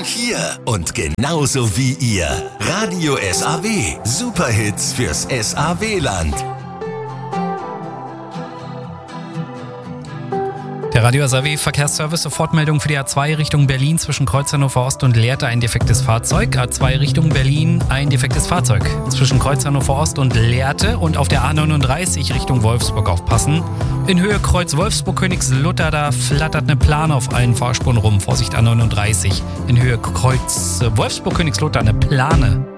hier und genauso wie ihr. Radio SAW. Superhits fürs SAW-Land. Der Radio SAW Verkehrsservice, Sofortmeldung für die A2 Richtung Berlin zwischen Kreuz Hannover Ost und Lehrte, ein defektes Fahrzeug. A2 Richtung Berlin, ein defektes Fahrzeug. Zwischen Kreuz Hannover Ost und Lehrte und auf der A39 Richtung Wolfsburg aufpassen. In Höhe Kreuz Wolfsburg-Königslutter, da flattert eine Plane auf allen Fahrspuren rum. Vorsicht A39. In Höhe Kreuz Wolfsburg-Königslutter eine Plane.